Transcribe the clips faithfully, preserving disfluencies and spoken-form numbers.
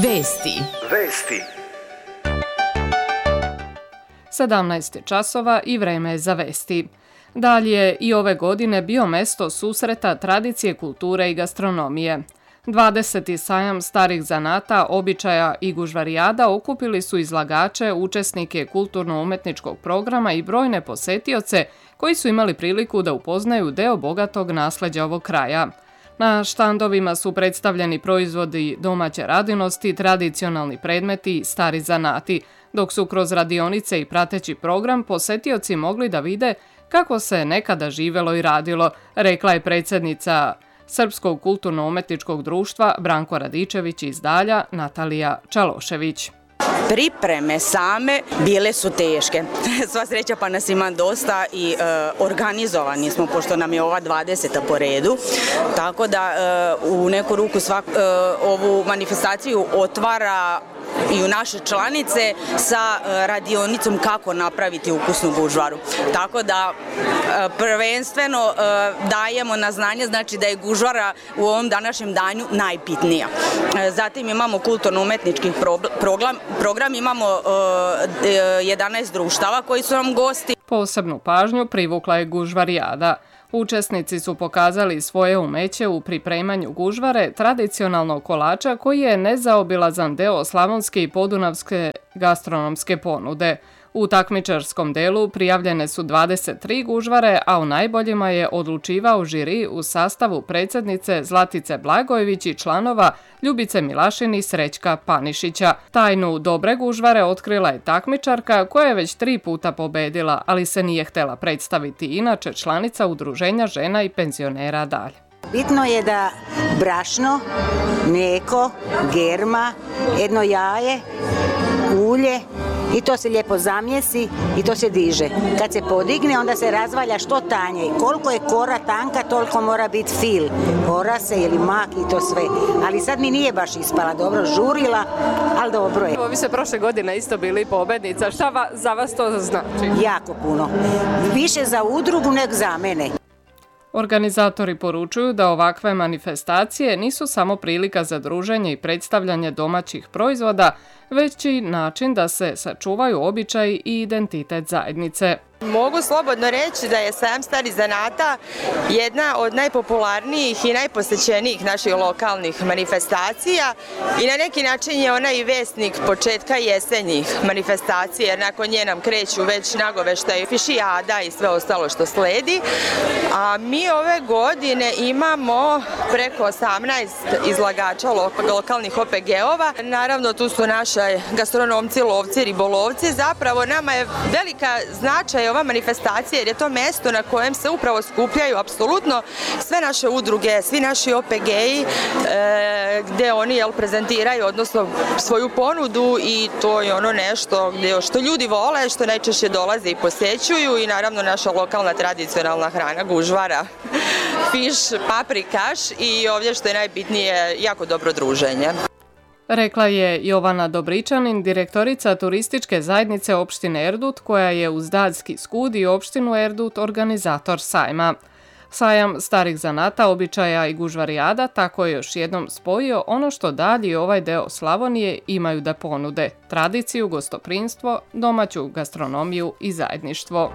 Vesti. Vesti. sedamnaest je časova i vreme je za vesti. Dalje i ove godine bio mesto susreta tradicije, kulture i gastronomije. dvadeseti sajam starih zanata, običaja i gužvarijada okupili su izlagače, učesnike kulturno-umetničkog programa i brojne posetioce koji su imali priliku da upoznaju deo bogatog nasleđa ovog kraja. Na štandovima su predstavljeni proizvodi domaće radinosti, tradicionalni predmeti i stari zanati, dok su kroz radionice i prateći program posetioci mogli da vide kako se nekada živelo i radilo, rekla je predsjednica Srpskog kulturno-umetničkog društva Branko Radičević iz Dalja Natalija Čalošević. Pripreme same bile su teške. Sva sreća pa nas ima dosta i e, organizovani smo, pošto nam je ova dvadeseta po redu. Tako da e, u neku ruku svak, e, ovu manifestaciju otvara i u naše članice sa radionicom kako napraviti ukusnu gužvaru. Tako da prvenstveno dajemo na znanje, znači da je gužvara u ovom današnjem danju najbitnija. Zatim imamo kulturno-umetnički program, program imamo jedanaest društava koji su nam gosti. Posebnu pažnju privukla je gužvarijada. Učesnici su pokazali svoje umeće u pripremanju gužvare, tradicionalnog kolača koji je nezaobilazan deo slavonske i podunavske gastronomske ponude. U takmičarskom delu prijavljene su dvadeset tri gužvare, a u najboljima je odlučivao žiri u sastavu predsjednice Zlatice Blagojević i članova Ljubice Milašin i Srećka Panišića. Tajnu dobre gužvare otkrila je takmičarka koja je već tri puta pobedila, ali se nije htjela predstaviti, inače članica Udruženja žena i penzionera Dalje. Bitno je da brašno, mlijeko, germa, jedno jaje, ulje, i to se lijepo zamjesi i to se diže. Kad se podigne, onda se razvalja što tanje. Koliko je kora tanka, toliko mora biti fil. Orase ili mak i to sve. Ali sad mi nije baš ispala dobro, žurila, ali dobro je. Vi ste prošle godine isto bili pobednica. Šta va, za vas to znači? Jako puno. Više za udrugu nego za mene. Organizatori poručuju da ovakve manifestacije nisu samo prilika za druženje i predstavljanje domaćih proizvoda, već i način da se sačuvaju običaji i identitet zajednice. Mogu slobodno reći da je sajam starih zanata jedna od najpopularnijih i najposećenijih naših lokalnih manifestacija i na neki način je ona i vesnik početka jesenjih manifestacija, jer nakon nje nam kreću već nagoveštaj fišijada i sve ostalo što sledi. A mi ove godine imamo preko osamnaest izlagača lokalnih O P G-ova. Naravno tu su naši gastronomci, lovci, ribolovci. Zapravo nama je velika značaj ova manifestacija jer je to mesto na kojem se upravo skupljaju apsolutno sve naše udruge, svi naši O P G-i e, gde oni jel, prezentiraju odnosno svoju ponudu i to je ono nešto gde, što ljudi vole, što najčešće dolaze i posećuju i naravno naša lokalna tradicionalna hrana, gužvara, fiš, paprikaš i ovdje što je najbitnije jako dobro druženje. Rekla je Jovana Dobričanin, direktorica turističke zajednice opštine Erdut, koja je uz Daljski Skud i opštinu Erdut organizator sajma. Sajam starih zanata, običaja i gužvarijada tako je još jednom spojio ono što Dalj i ovaj deo Slavonije imaju da ponude: tradiciju, gostoprimstvo, domaću gastronomiju i zajedništvo.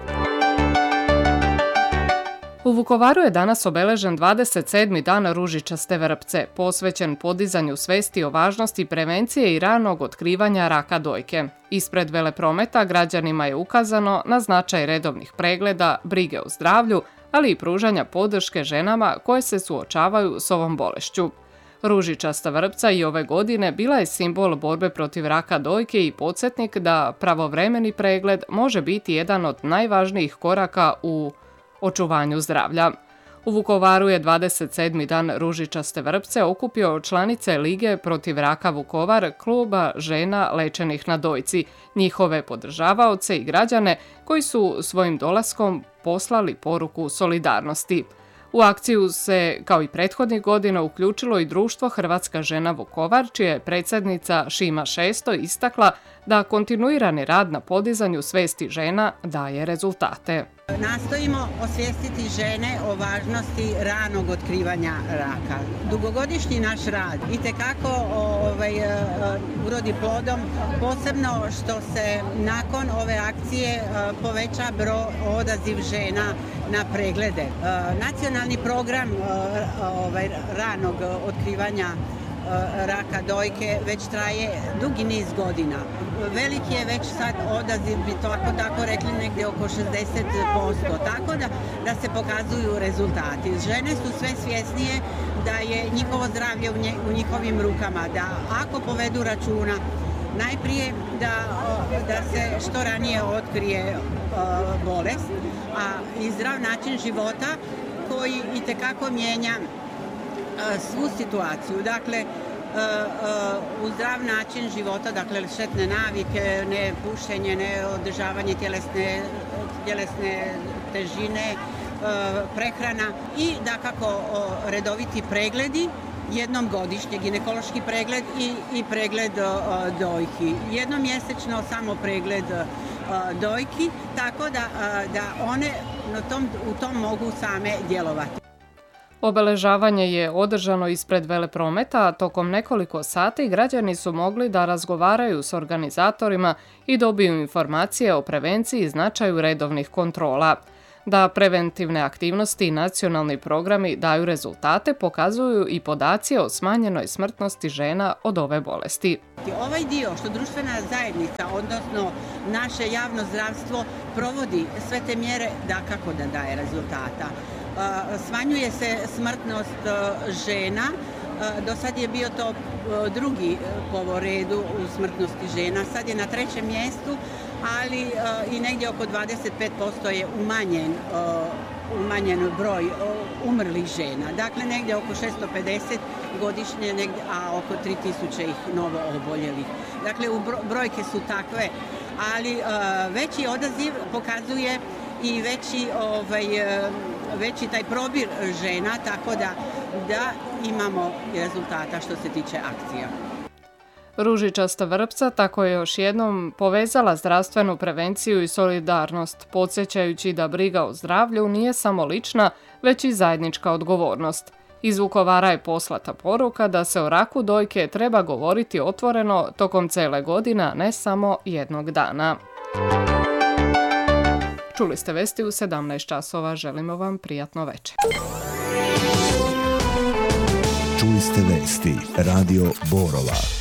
U Vukovaru je danas obeležen dvadeset sedmi dan ružičaste vrpce, posvećen podizanju svesti o važnosti prevencije i ranog otkrivanja raka dojke. Ispred veleprometa građanima je ukazano na značaj redovnih pregleda, brige o zdravlju, ali i pružanja podrške ženama koje se suočavaju s ovom bolešću. Ružičasta vrpca i ove godine bila je simbol borbe protiv raka dojke i podsjetnik da pravovremeni pregled može biti jedan od najvažnijih koraka u očuvanju zdravlja. U Vukovaru je dvadeset sedmi dan ružičaste vrpce okupio članice Lige protiv raka Vukovar, kluba žena lečenih na dojci, njihove podržavaoce i građane koji su svojim dolaskom poslali poruku solidarnosti. U akciju se, kao i prethodnih godina, uključilo i društvo Hrvatska žena Vukovar, čija je predsjednica Šima Šesto istakla da kontinuirani rad na podizanju svesti žena daje rezultate. Nastojimo osvijestiti žene o važnosti ranog otkrivanja raka. Dugogodišnji naš rad itekako ovaj, urodi plodom, posebno što se nakon ove akcije poveća broj odaziv žena na preglede. Nacionalni program ovaj, ranog otkrivanja raka dojke već traje dugi niz godina. Veliki je već sad odaziv, bi tako, tako rekli, negdje oko šezdeset posto, tako da, da se pokazuju rezultati. Žene su sve svjesnije da je njihovo zdravlje u, nje, u njihovim rukama, da ako povedu računa, najprije da, da se što ranije otkrije uh, bolest, a i zdrav način života koji itekako mijenja svu situaciju. Dakle, u zdrav način života, dakle štetne navike, ne pušenje, ne održavanje tjelesne, tjelesne težine, prehrana i dakako redoviti pregledi, jednom godišnje ginekološki pregled i, i pregled dojki. Jednom mjesečno samo pregled dojki, tako da, da one na tom, u tom mogu same djelovati. Obeležavanje je održano ispred Veleprometa, a tokom nekoliko sati građani su mogli da razgovaraju s organizatorima i dobiju informacije o prevenciji i značaju redovnih kontrola. Da preventivne aktivnosti i nacionalni programi daju rezultate pokazuju i podaci o smanjenoj smrtnosti žena od ove bolesti. Ovaj dio što društvena zajednica, odnosno naše javno zdravstvo, provodi sve te mjere, da kako da daje rezultata. Smanjuje se smrtnost žena, do sad je bio to drugi po redu u smrtnosti žena, sad je na trećem mjestu, ali i negdje oko dvadeset pet posto je umanjen, umanjen broj umrlih žena. Dakle, negdje oko šesto pedeset godišnje, negdje, a oko tri tisuće ih novo oboljelih. Dakle, brojke su takve, ali veći odaziv pokazuje i veći, ovaj, veći taj probir žena, tako da, da imamo rezultata što se tiče akcija. Ružičasta vrpca tako je još jednom povezala zdravstvenu prevenciju i solidarnost, podsjećajući da briga o zdravlju nije samo lična, već i zajednička odgovornost. Iz Vukovara je poslata poruka da se o raku dojke treba govoriti otvoreno tokom cele godine, ne samo jednog dana. Čuli ste vesti u sedamnaest časova, želimo vam prijatno večer. Čuli ste vesti Radio Borova.